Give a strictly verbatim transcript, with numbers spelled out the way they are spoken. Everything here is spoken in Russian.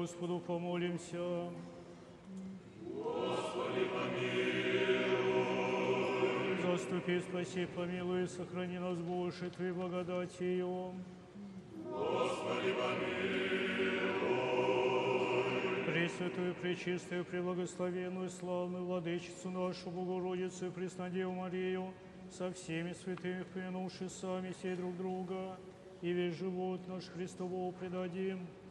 Господу помолимся. Господи, помилуй. Заступи, спаси, помилуй, сохрани нас больше Твоей благодатью. Господи, помилуй. Пресвятую, пречистую, преблагословенную, славную Владычицу нашу, Богородицу и Преснодеву Марию, со всеми святыми, помянувши сами сей друг друга, и весь живот наш Христову предадим.